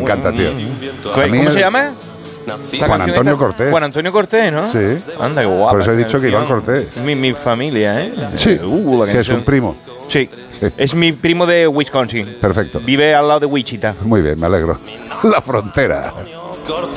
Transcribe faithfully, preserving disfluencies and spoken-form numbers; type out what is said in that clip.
encanta, tío. ¿Cómo, mí ¿cómo el- se llama? Juan Antonio Cortés. Juan Antonio Cortés, ¿no? Sí. Anda, qué guapa. Por eso he esta dicho que Iván canción. Cortés. Mi, mi familia, ¿eh? Sí, Uh, la que es canción. un primo. Sí. Sí. Es mi primo de Wisconsin. Perfecto. Vive al lado de Wichita. Muy bien, me alegro. La frontera. Cortés.